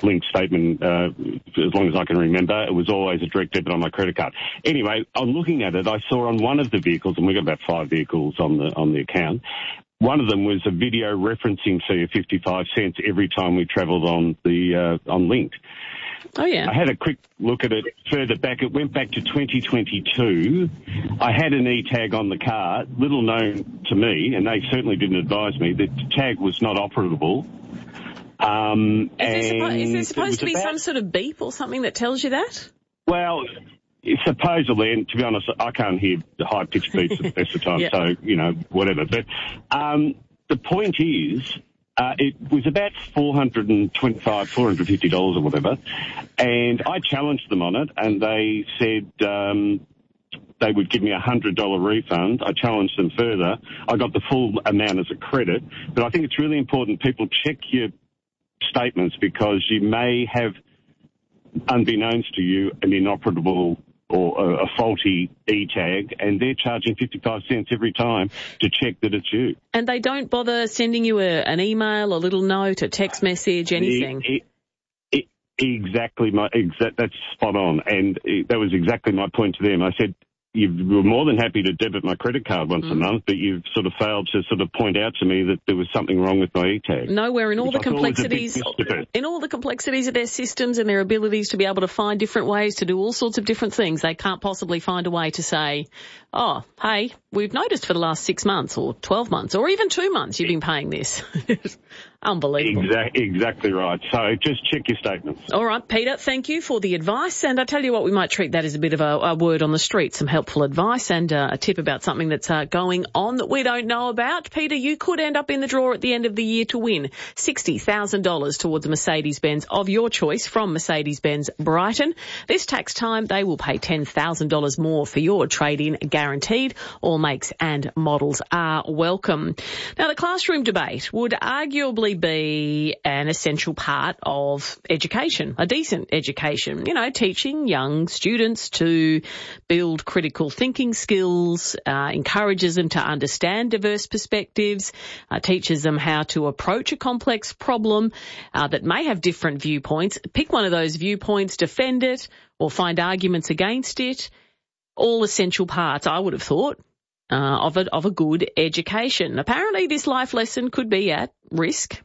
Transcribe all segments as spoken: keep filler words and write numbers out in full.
link statement uh, as long as I can remember. It was always a direct debit on my credit card. Anyway, on looking at it, I saw on one of the vehicles, and we've got about five vehicles on the on the account, one of them was a video referencing fee of fifty-five cents every time we travelled on the uh, on Link. Oh, yeah. I had a quick look at it further back. It went back to twenty twenty-two. I had an e-tag on the car, little known to me, and they certainly didn't advise me that the tag was not operable. Um, is, there suppo- is there supposed to be about, some sort of beep or something that tells you that? Well, supposedly, and to be honest, I can't hear the high-pitched beeps at the best of times, yeah. So, you know, whatever. But um, the point is, Uh, it was about four hundred twenty-five dollars, four hundred fifty dollars or whatever, and I challenged them on it, and they said um, they would give me a one hundred dollars refund. I challenged them further. I got the full amount as a credit, but I think it's really important people check your statements because you may have, unbeknownst to you, an inoperable or a faulty e-tag, and they're charging fifty-five cents every time to check that it's you. And they don't bother sending you a, an email, a little note, a text message, anything? It, it, it, exactly. My, exa- that's spot on. And it, that was exactly my point to them. I said, you were more than happy to debit my credit card once mm. a month, but you've sort of failed to sort of point out to me that there was something wrong with my e-tag. Nowhere in all the complexities, in all the complexities of their systems and their abilities to be able to find different ways to do all sorts of different things, they can't possibly find a way to say, oh, hey, we've noticed for the last six months or twelve months or even two months you've been paying this. Unbelievable. Exactly, exactly right. So just check your statements. All right, Peter, thank you for the advice. And I tell you what, we might treat that as a bit of a, a word on the street, some helpful advice and uh, a tip about something that's uh, going on that we don't know about. Peter, you could end up in the draw at the end of the year to win sixty thousand dollars towards a Mercedes-Benz of your choice from Mercedes-Benz Brighton. This tax time, they will pay ten thousand dollars more for your trade-in guaranteed. All makes and models are welcome. Now, the classroom debate would arguably be an essential part of education, a decent education, you know, teaching young students to build critical thinking skills, uh, encourages them to understand diverse perspectives, uh, teaches them how to approach a complex problem uh, that may have different viewpoints, pick one of those viewpoints, defend it, or find arguments against it. All essential parts, I would have thought, uh, of a, of a good education. Apparently, this life lesson could be at risk.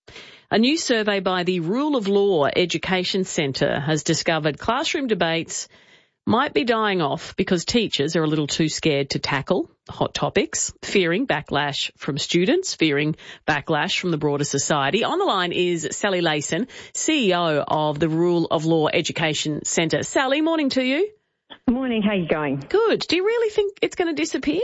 A new survey by the Rule of Law Education Centre has discovered classroom debates might be dying off because teachers are a little too scared to tackle hot topics, fearing backlash from students, fearing backlash from the broader society. On the line is Sally Layson, C E O of the Rule of Law Education Centre. Sally, morning to you. Morning, how are you going? Good. Do you really think it's going to disappear?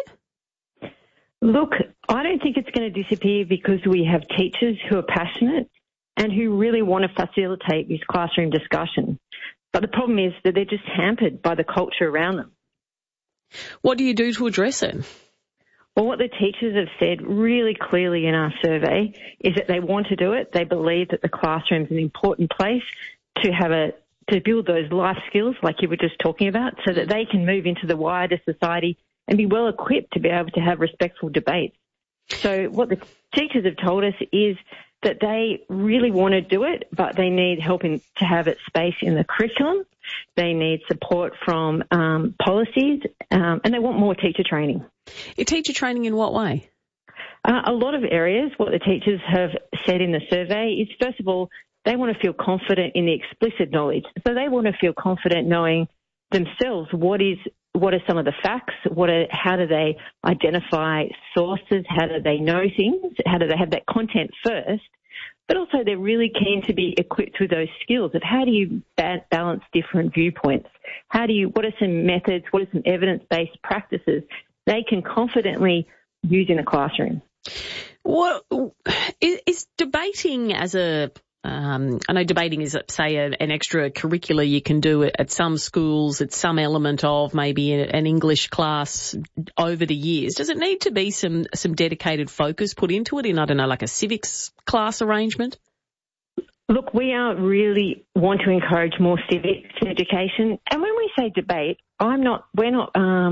Look, I don't think it's going to disappear because we have teachers who are passionate and who really want to facilitate this classroom discussion. But the problem is that they're just hampered by the culture around them. What do you do to address it? Well, what the teachers have said really clearly in our survey is that they want to do it. They believe that the classroom is an important place to have a to build those life skills like you were just talking about so that they can move into the wider society and be well equipped to be able to have respectful debates. So what the teachers have told us is that they really want to do it, but they need help in, to have it space in the curriculum. They need support from um, policies, um, and they want more teacher training. Your teacher training in what way? Uh, a lot of areas. What the teachers have said in the survey is, first of all, they want to feel confident in the explicit knowledge. So they want to feel confident knowing themselves what is what are some of the facts, what are, how do they identify sources, how do they know things, how do they have that content first, but also they're really keen to be equipped with those skills of how do you ba- balance different viewpoints, how do you, what are some methods, what are some evidence-based practices they can confidently use in a classroom. What is, is debating as a Um, I know debating is, say, a, an extra curricular you can do it at some schools. It's some element of maybe an English class over the years. Does it need to be some, some dedicated focus put into it in, I don't know, like a civics class arrangement? Look, we are really want to encourage more civics education. And when we say debate, I'm not, we're not, um,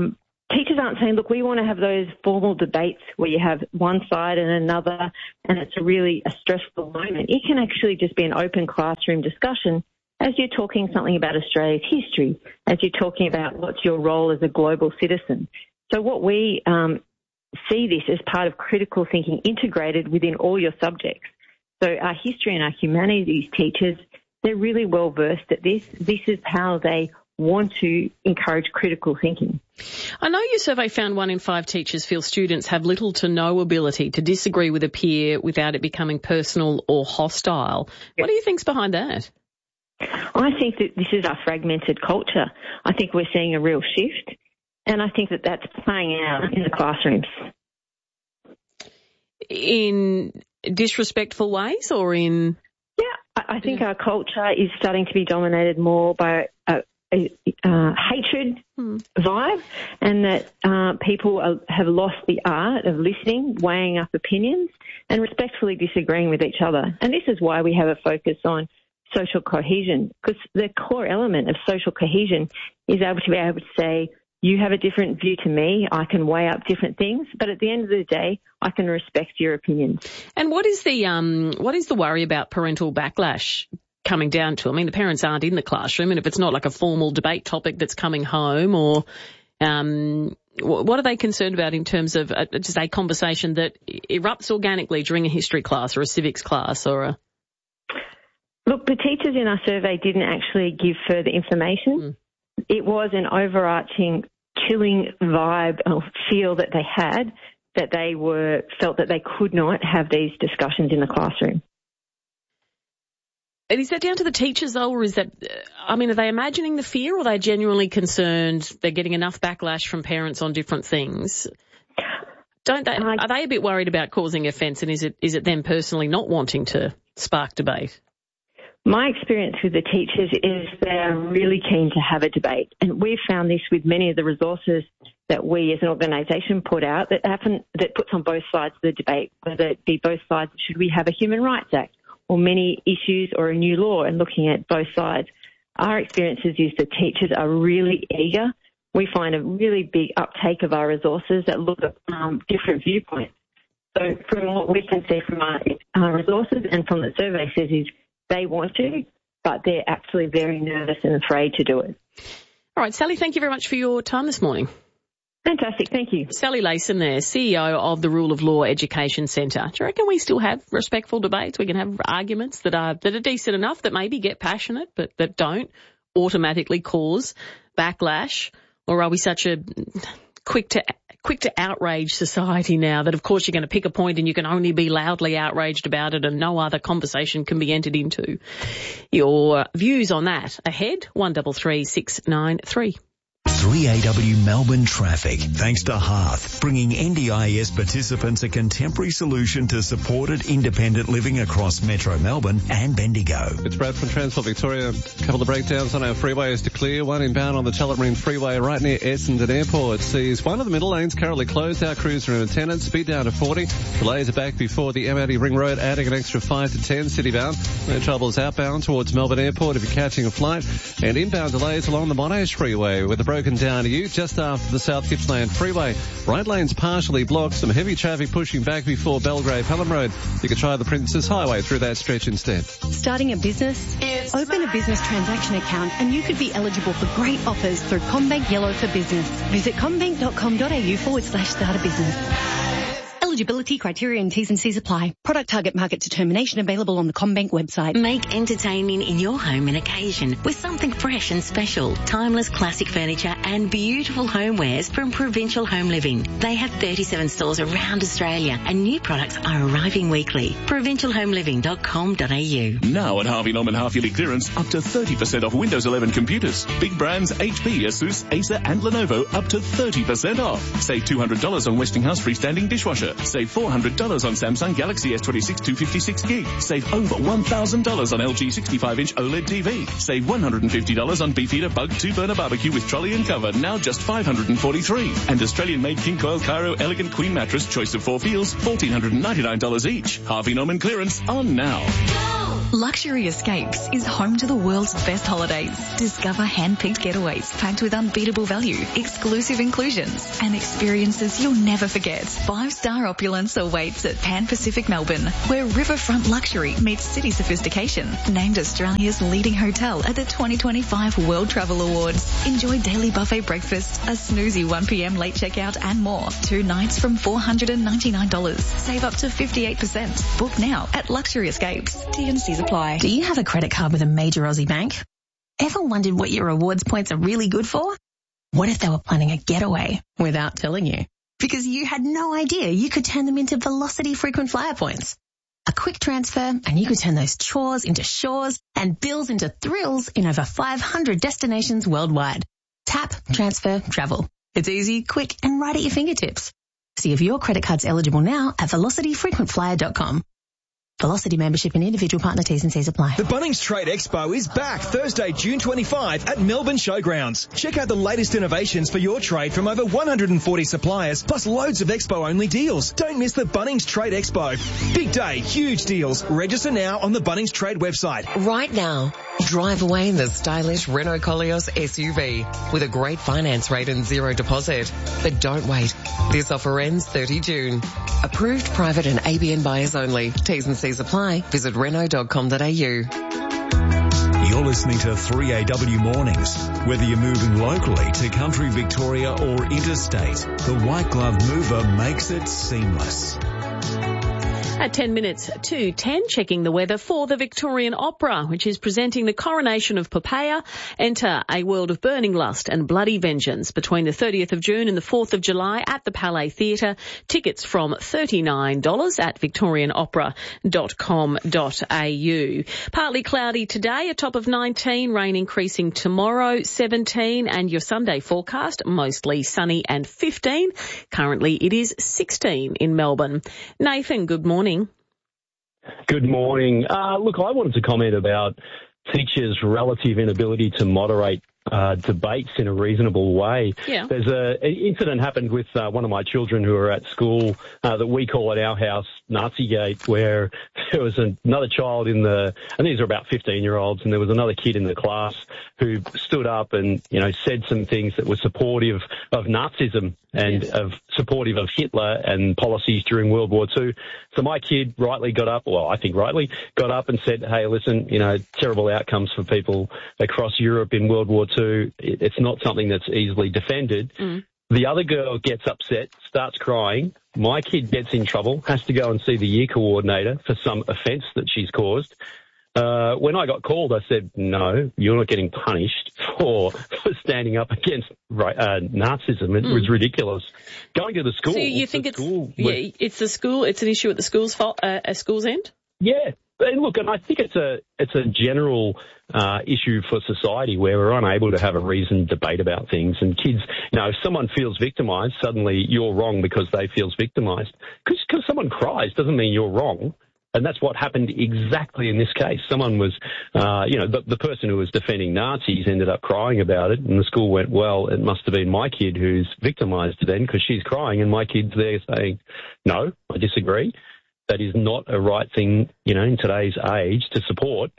teachers aren't saying, look, we want to have those formal debates where you have one side and another, and it's a really a stressful moment. It can actually just be an open classroom discussion as you're talking something about Australia's history, as you're talking about what's your role as a global citizen. So what we um, see this as part of critical thinking integrated within all your subjects. So our history and our humanities teachers, they're really well versed at this. This is how they want to encourage critical thinking. I know your survey found one in five teachers feel students have little to no ability to disagree with a peer without it becoming personal or hostile. Yep. What do you think's behind that? I think that this is our fragmented culture. I think we're seeing a real shift, and I think that that's playing out in the classrooms. In disrespectful ways or in... Yeah, I think our culture is starting to be dominated more by a, a, a hatred hmm. vibe, and that uh, people are, have lost the art of listening, weighing up opinions, and respectfully disagreeing with each other. And this is why we have a focus on social cohesion, because the core element of social cohesion is able to be able to say, you have a different view to me, I can weigh up different things, but at the end of the day, I can respect your opinions. And what is the um what is the worry about parental backlash coming down to? I mean, the parents aren't in the classroom, and if it's not like a formal debate topic that's coming home, or um what are they concerned about in terms of a, just a conversation that erupts organically during a history class or a civics class or a... Look, the teachers in our survey didn't actually give further information. Mm. It was an overarching, chilling vibe or feel that they had, that they were felt that they could not have these discussions in the classroom. And is that down to the teachers, though, or is that, I mean, are they imagining the fear, or are they genuinely concerned they're getting enough backlash from parents on different things? Don't they? Are they a bit worried about causing offence, and is it is it them personally not wanting to spark debate? My experience with the teachers is they're really keen to have a debate, and we've found this with many of the resources that we as an organisation put out that happen, that puts on both sides of the debate, whether it be both sides, should we have a Human Rights Act or many issues or a new law, and looking at both sides. Our experiences is that teachers are really eager. We find a really big uptake of our resources that look at um, different viewpoints. So from what we can see from our, our resources and from the survey says is they want to, but they're actually very nervous and afraid to do it. All right, Sally, thank you very much for your time this morning. Fantastic, thank you. Sally Layson there, C E O of the Rule of Law Education Centre. Do you reckon we still have respectful debates? We can have arguments that are that are decent enough, that maybe get passionate, but that don't automatically cause backlash? Or are we such a quick to quick to outrage society now that, of course, you're going to pick a point and you can only be loudly outraged about it and no other conversation can be entered into? Your views on that ahead, one double three six nine three. three A W Melbourne traffic, thanks to Hearth, bringing N D I S participants a contemporary solution to supported independent living across Metro Melbourne and Bendigo. It's Brad from Transport Victoria. A couple of breakdowns on our freeways to clear. One inbound on the Tullamarine Freeway right near Essendon Airport sees one of the middle lanes currently closed. Our crews are in attendance. Speed down to forty. Delays are back before the M eighty Ring Road, adding an extra five to ten citybound. No troubles outbound towards Melbourne Airport if you're catching a flight. And inbound delays along the Monash Freeway with a broken down to you just after the South Gippsland Freeway. Right lane's partially blocked. Some heavy traffic pushing back before Belgrave Pelham Road. You can try the Princess Highway through that stretch instead. Starting a business? It's Open a business transaction account and you could be eligible for great offers through CommBank Yellow for Business. Visit commbank.com.au forward slash start a business. Eligibility criteria and T's and C's apply. Product target market determination available on the CommBank website. Make entertaining in your home an occasion with something fresh and special. Timeless classic furniture and beautiful homewares from Provincial Home Living. They have thirty-seven stores around Australia and new products are arriving weekly. provincial home living dot com dot a u. Now at Harvey Norman half-yearly clearance, up to thirty percent off Windows eleven computers. Big brands H P, Asus, Acer and Lenovo up to thirty percent off. Save two hundred dollars on Westinghouse freestanding dishwasher. Save four hundred dollars on Samsung Galaxy S twenty-six two fifty-six gig. Save over one thousand dollars on L G sixty-five inch OLED T V. Save one hundred fifty dollars on Beefeater Bug two burner barbecue with trolley and cover, now just five hundred forty-three dollars. And Australian-made King Coil Cairo Elegant Queen Mattress, choice of four feels, one thousand four hundred ninety-nine dollars each. Harvey Norman clearance on now. Go! Luxury Escapes is home to the world's best holidays. Discover hand-picked getaways packed with unbeatable value, exclusive inclusions, and experiences you'll never forget. Five-star opulence awaits at Pan Pacific Melbourne, where riverfront luxury meets city sophistication. Named Australia's leading hotel at the twenty twenty-five World Travel Awards. Enjoy daily buffet breakfast, a snoozy one p.m. late checkout, and more. Two nights from four hundred ninety-nine dollars. Save up to fifty-eight percent. Book now at Luxury Escapes. T and C's apply. Do you have a credit card with a major Aussie bank? Ever wondered what your rewards points are really good for? What if they were planning a getaway without telling you? Because you had no idea you could turn them into Velocity frequent flyer points. A quick transfer and you could turn those chores into shores and bills into thrills in over five hundred destinations worldwide. Tap, transfer, travel. It's easy, quick, and right at your fingertips. See if your credit card's eligible now at velocity frequent flyer dot com. Velocity membership and individual partner T's and C's apply. The Bunnings Trade Expo is back Thursday, June twenty-fifth at Melbourne Showgrounds. Check out the latest innovations for your trade from over one hundred forty suppliers, plus loads of Expo-only deals. Don't miss the Bunnings Trade Expo. Big day, huge deals. Register now on the Bunnings Trade website. Right now, drive away in the stylish Renault Koleos S U V with a great finance rate and zero deposit. But don't wait. This offer ends thirtieth of June. Approved private and A B N buyers only. T's and C's apply. Visit renault dot com dot a u. You're listening to three A W Mornings. Whether you're moving locally to country Victoria or interstate, the White Glove Mover makes it seamless. At ten minutes to ten, checking the weather for the Victorian Opera, which is presenting the Coronation of Poppaea. Enter a world of burning lust and bloody vengeance between the thirtieth of June and the fourth of July at the Palais Theatre. Tickets from thirty-nine dollars at victorian opera dot com dot a u. Partly cloudy today, a top of nineteen, rain increasing tomorrow, seventeen, and your Sunday forecast, mostly sunny and fifteen. Currently it is sixteen in Melbourne. Nathan, good morning. Good morning. Uh, look, I wanted to comment about teachers' relative inability to moderate uh, debates in a reasonable way. Yeah. There's a, an incident happened with uh, one of my children who are at school uh, that we call at our house Nazigate, where there was another child in the, and these are about fifteen-year-olds, and there was another kid in the class who stood up and, you know, said some things that were supportive of Nazism and yes. of supportive of Hitler and policies during World War Two. So my kid rightly got up, well, I think rightly, got up and said, hey, listen, you know, terrible outcomes for people across Europe in World War Two. It's not something that's easily defended. Mm. The other girl gets upset, starts crying. My kid gets in trouble, has to go and see the year coordinator for some offence that she's caused. Uh, when I got called, I said, no, you're not getting punished for, for standing up against uh, Nazism. It mm. was ridiculous. Going to the school. So you think it's, was, yeah, it's the school, it's an issue at the school's fault, uh, at school's end? Yeah. And look, and I think it's a it's a general uh, issue for society where we're unable to have a reasoned debate about things. And kids, you know, if someone feels victimised, suddenly you're wrong because they feels victimised. Because someone cries doesn't mean you're wrong. And that's what happened exactly in this case. Someone was, uh, you know, the, the person who was defending Nazis ended up crying about it, and the school went, well, it must have been my kid who's victimised then because she's crying, and my kid's there saying, no, I disagree. That is not a right thing, you know, in today's age to support.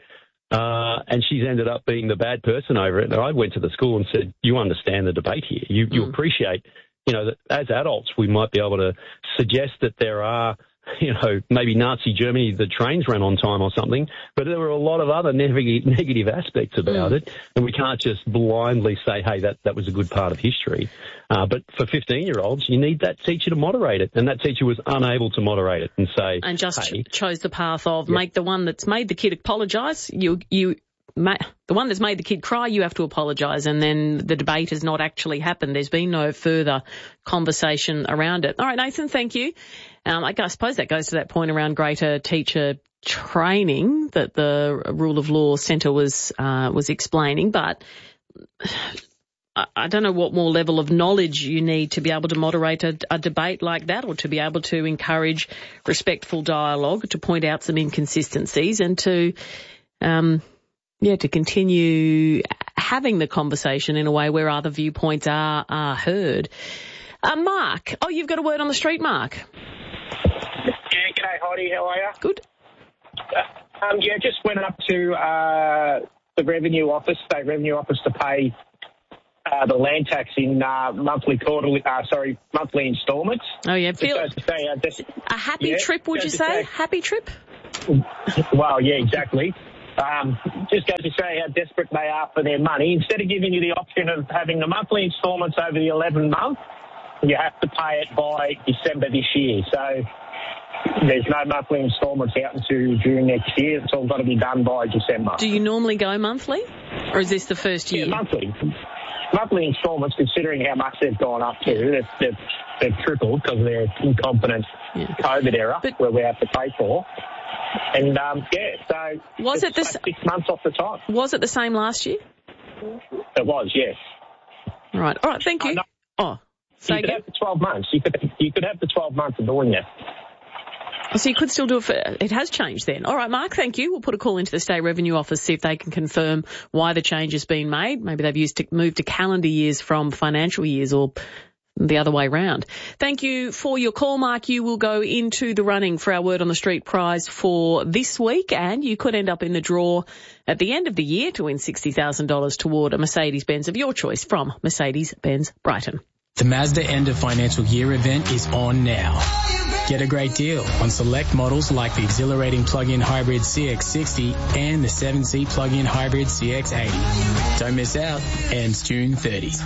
Uh, and she's ended up being the bad person over it. And I went to the school and said, you understand the debate here. You, you mm. appreciate, you know, that as adults we might be able to suggest that there are, you know, maybe Nazi Germany, the trains ran on time or something, but there were a lot of other neg- negative aspects about mm. it, and we can't just blindly say, hey, that, that was a good part of history. Uh, but for fifteen-year-olds, you need that teacher to moderate it, and that teacher was unable to moderate it and say... And just hey, ch- chose the path of yep. make the one that's made the kid apologise, you... you Ma- the one that's made the kid cry, you have to apologise, and then the debate has not actually happened. There's been no further conversation around it. All right, Nathan, thank you. Um, I, I suppose that goes to that point around greater teacher training that the Rule of Law Centre was uh, was explaining, but I, I don't know what more level of knowledge you need to be able to moderate a, a debate like that, or to be able to encourage respectful dialogue, to point out some inconsistencies, and to... Um, Yeah, to continue having the conversation in a way where other viewpoints are, are heard. Uh, Mark. Oh, you've got a word on the street, Mark. Yeah, g'day, Heidi. How are you? Good. Uh, Um, yeah, just went up to uh, the Revenue Office, State Revenue Office, to pay uh, the land tax in uh, monthly, quarterly, uh, sorry, monthly instalments. Oh, yeah. Feel, to say, uh, just, a happy yeah, trip, would you say? say? Happy trip? Well, yeah, exactly. Um, just goes to show how desperate they are for their money. Instead of giving you the option of having the monthly instalments over the eleven months, you have to pay it by December this year. So there's no monthly instalments out until June next year. It's all got to be done by December. Do you normally go monthly, or is this the first year? Yeah, monthly. Monthly instalments, considering how much they've gone up to, they've, they've, they've tripled because of their incompetent yeah. COVID era, but, where we have to pay for. And, um, yeah, so was it this, like six months off the time. Was it the same last year? It was, yes. Right. All right, thank you. Uh, no, oh, say You could again? have the twelve months. You could, you could have the twelve months of doing that. So you could still do it for, it has changed then. All right, Mark, thank you. We'll put a call into the State Revenue Office, see if they can confirm why the change has been made. Maybe they've used to move to calendar years from financial years, or the other way round. Thank you for your call, Mark. You will go into the running for our Word on the Street prize for this week, and you could end up in the draw at the end of the year to win sixty thousand dollars toward a Mercedes-Benz of your choice from Mercedes-Benz Brighton. The Mazda End of Financial Year event is on now. Get a great deal on select models like the exhilarating plug-in hybrid C X sixty and the seven seat plug-in hybrid C X eighty. Don't miss out. Ends June thirtieth.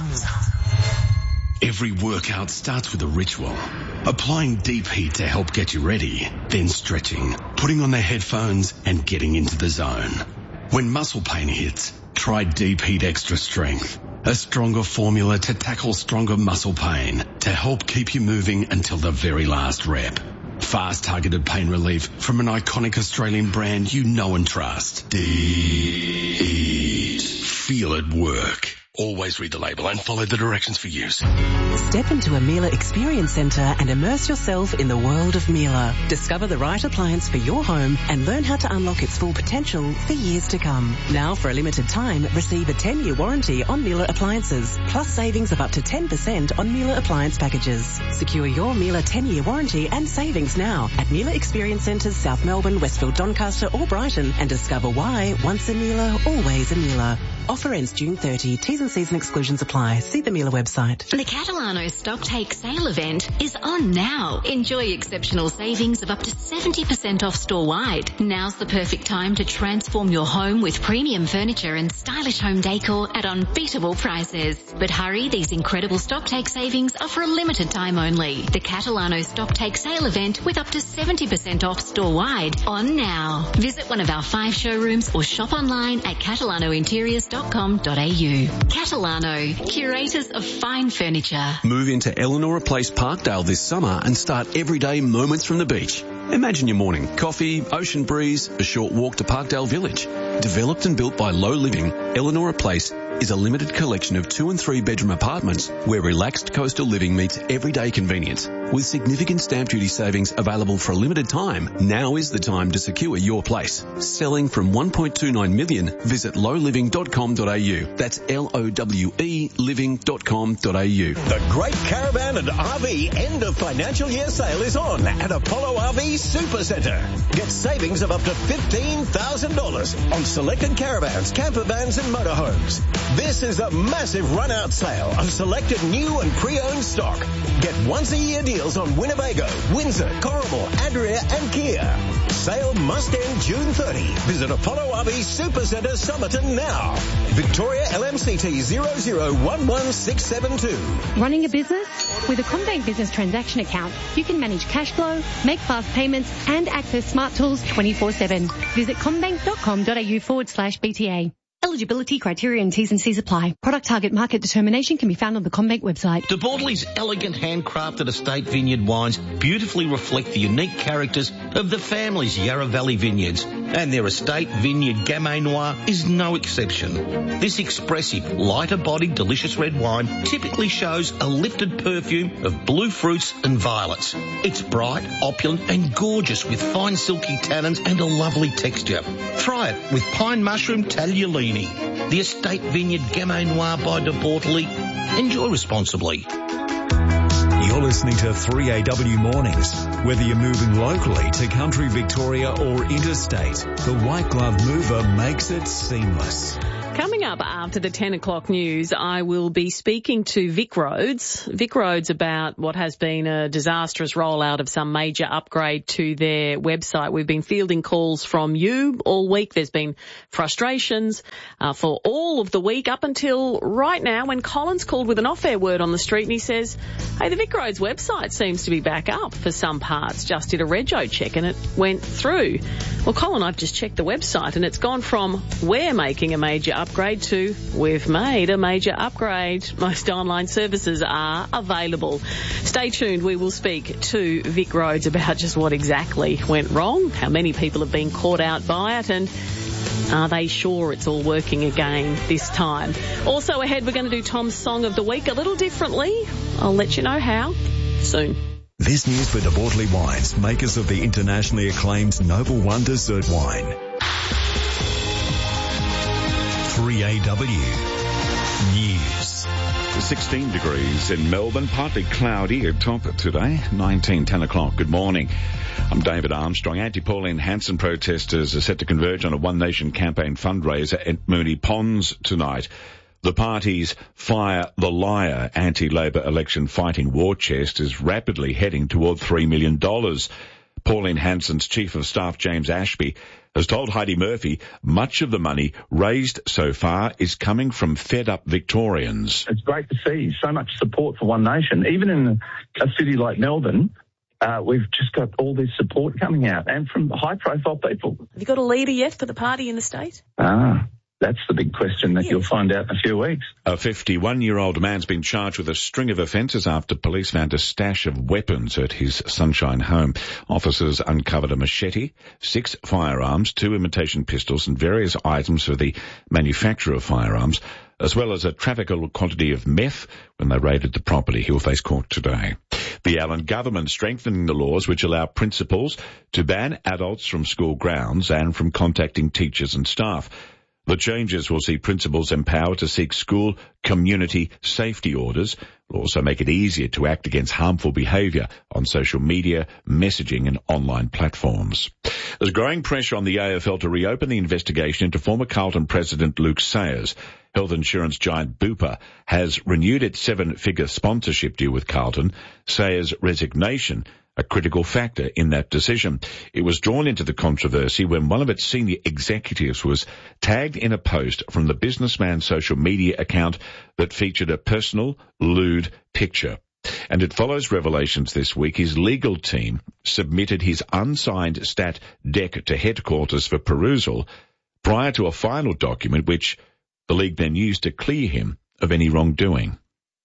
Every workout starts with a ritual. Applying deep heat to help get you ready, then stretching, putting on the headphones and getting into the zone. When muscle pain hits, try Deep Heat Extra Strength, a stronger formula to tackle stronger muscle pain to help keep you moving until the very last rep. Fast targeted pain relief from an iconic Australian brand you know and trust. Deep Heat. Feel it work. Always read the label and follow the directions for use. Step into a Miele Experience Centre and immerse yourself in the world of Miele. Discover the right appliance for your home and learn how to unlock its full potential for years to come. Now, for a limited time, receive a ten-year warranty on Miele appliances, plus savings of up to ten percent on Miele appliance packages. Secure your Miele ten-year warranty and savings now at Miele Experience Centres, South Melbourne, Westfield, Doncaster or Brighton, and discover why once a Miele, always a Miele. Offer ends June thirtieth. T's and C's and exclusions apply. See the Miele website. The Catalano Stocktake Sale event is on now. Enjoy exceptional savings of up to seventy percent off store-wide. Now's the perfect time to transform your home with premium furniture and stylish home decor at unbeatable prices. But hurry, these incredible Stocktake savings are for a limited time only. The Catalano Stocktake Sale event with up to seventy percent off store-wide on now. Visit one of our five showrooms or shop online at catalano interiors dot com dot a u. Catalano, curators of fine furniture. Move into Eleanor Place Parkdale this summer and start everyday moments from the beach. Imagine your morning. Coffee, ocean breeze, a short walk to Parkdale Village. Developed and built by Low Living, Eleanor Place is a limited collection of two and three bedroom apartments where relaxed coastal living meets everyday convenience. With significant stamp duty savings available for a limited time, now is the time to secure your place. Selling from one point two nine million, visit low living dot com dot a u. That's L O W E living dot com dot a u. The Great Caravan and R V End of Financial Year Sale is on at Apollo R V Super Centre. Get savings of up to fifteen thousand dollars on selected caravans, camper vans and motorhomes. This is a massive run-out sale of selected new and pre-owned stock. Get once-a-year deals on Winnebago, Windsor, Corrimal, Adria and Kia. Sale must end June thirtieth. Visit Apollo R V Super Centre, Somerton now. Victoria L M C T zero zero one one six seven two. Running a business? With a CommBank Business Transaction Account, you can manage cash flow, make fast payments and access smart tools twenty-four seven. Visit commbank dot com dot a u forward slash B T A. Eligibility criteria and T's and C's apply. Product target market determination can be found on the CommBank website. De Bortolli's elegant handcrafted estate vineyard wines beautifully reflect the unique characters of the family's Yarra Valley vineyards, and their estate vineyard Gamay Noir is no exception. This expressive, lighter-bodied, delicious red wine typically shows a lifted perfume of blue fruits and violets. It's bright, opulent and gorgeous with fine silky tannins and a lovely texture. Try it with pine mushroom tagliolini. The Estate Vineyard Gamay Noir by De Bortolli. Enjoy responsibly. You're listening to three A W Mornings. Whether you're moving locally to country Victoria or interstate, the White Glove Mover makes it seamless. Coming up after the ten o'clock news, I will be speaking to Vic Roads. Vic Roads about what has been a disastrous rollout of some major upgrade to their website. We've been fielding calls from you all week. There's been frustrations uh, for all of the week up until right now when Colin's called with an off-air word on the street and he says, hey, the Vic Roads website seems to be back up for some parts. Just did a rego check and it went through. Well, Colin, I've just checked the website and it's gone from we're making a major upgrade to we've made a major upgrade. Most online services are available. Stay tuned. We will speak to Vic Roads about just what exactly went wrong, how many people have been caught out by it, and are they sure it's all working again this time? Also ahead, we're going to do Tom's Song of the Week a little differently. I'll let you know how soon. This news for De Bortley Wines, makers of the internationally acclaimed Noble One dessert wine. three A W News. sixteen degrees in Melbourne, partly cloudy at top today, nineteen, ten o'clock. Good morning. I'm David Armstrong. Anti-Pauline Hanson protesters are set to converge on a One Nation campaign fundraiser at Moonee Ponds tonight. The party's Fire the Liar anti-Labor election fighting war chest is rapidly heading toward three million dollars. Pauline Hanson's Chief of Staff, James Ashby, has told Heidi Murphy much of the money raised so far is coming from fed-up Victorians. It's great to see so much support for One Nation. Even in a city like Melbourne, uh, we've just got all this support coming out, and from high-profile people. Have you got a leader yet for the party in the state? Ah. That's the big question that yes. You'll find out in a few weeks. A fifty-one-year-old man's been charged with a string of offences after police found a stash of weapons at his Sunshine home. Officers uncovered a machete, six firearms, two imitation pistols and various items for the manufacture of firearms, as well as a trafficable quantity of meth when they raided the property. He will face court today. The Allen government strengthening the laws which allow principals to ban adults from school grounds and from contacting teachers and staff. The changes will see principals empowered to seek school community safety orders. Will also make it easier to act against harmful behaviour on social media, messaging and online platforms. There's growing pressure on the A F L to reopen the investigation into former Carlton president Luke Sayers. Health insurance giant Bupa has renewed its seven-figure sponsorship deal with Carlton. Sayers' resignation a critical factor in that decision. It was drawn into the controversy when one of its senior executives was tagged in a post from the businessman's social media account that featured a personal, lewd picture. And it follows revelations this week. His legal team submitted his unsigned stat deck to headquarters for perusal prior to a final document which the league then used to clear him of any wrongdoing.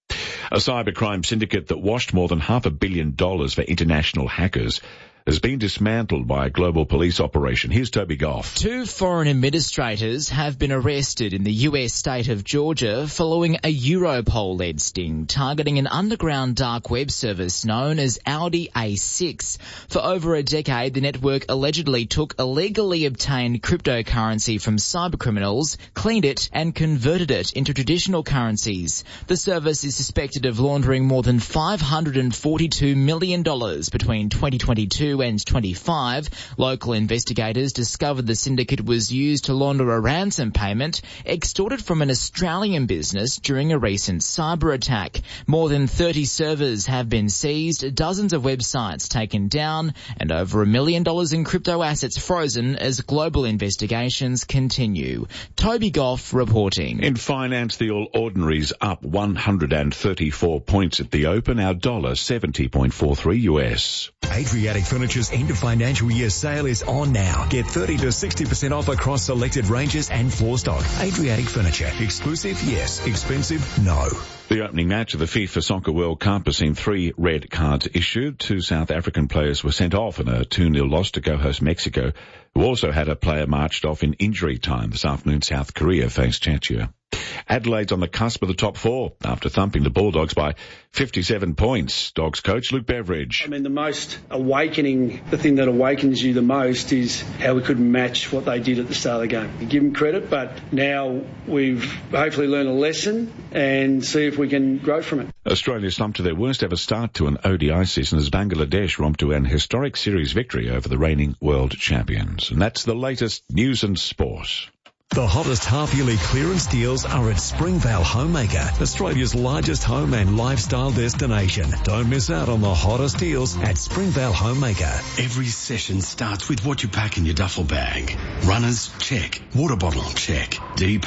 A cybercrime syndicate that washed more than half a billion dollars for international hackers has been dismantled by a global police operation. Here's Toby Goff. Two foreign administrators have been arrested in the U S state of Georgia following a Europol-led sting targeting an underground dark web service known as Audi A six. For over a decade, the network allegedly took illegally obtained cryptocurrency from cybercriminals, cleaned it and converted it into traditional currencies. The service is suspected of laundering more than five hundred forty-two million dollars between twenty twenty-two and twenty-five. Local investigators discovered the syndicate was used to launder a ransom payment extorted from an Australian business during a recent cyber attack. More than thirty servers have been seized, dozens of websites taken down, and over a million dollars in crypto assets frozen as global investigations continue. Toby Goff reporting. In finance, the All Ordinaries up one hundred thirty-four points at the open, our dollar seventy point four three U S. Adriatic Furniture's end of financial year sale is on now. Get thirty to sixty percent off across selected ranges and floor stock. Adriatic Furniture. Exclusive, yes. Expensive, no. The opening match of the FIFA Soccer World Cup has seen three red cards issued. Two South African players were sent off in a two nil loss to co-host Mexico, who also had a player marched off in injury time. This afternoon, South Korea faced Czechia. Adelaide's on the cusp of the top four after thumping the Bulldogs by fifty-seven points. Dogs coach Luke Beveridge. I mean, the most awakening, the thing that awakens you the most is how we couldn't match what they did at the start of the game. You give them credit, but now we've hopefully learned a lesson and see if we can grow from it. Australia slumped to their worst ever start to an O D I season as Bangladesh romped to an historic series victory over the reigning world champions. And that's the latest news and sport. The hottest half-yearly clearance deals are at Springvale Homemaker, Australia's largest home and lifestyle destination. Don't miss out on the hottest deals at Springvale Homemaker. Every session starts with what you pack in your duffel bag. Runners, check. Water bottle, check. Deep